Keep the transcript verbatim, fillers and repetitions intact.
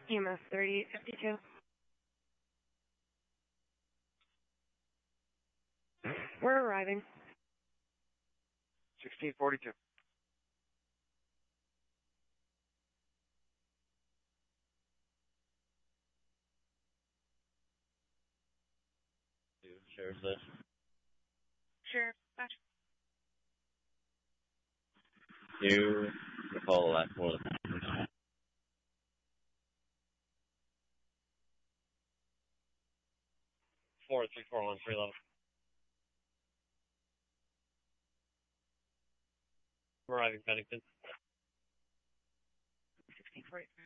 E M S thirty fifty-two. We're arriving. sixteen forty-two. Shares this. Sure. Gotcha. You recall the last one of the passengers. Four three four one three level. Arriving Bennington. sixteen forty.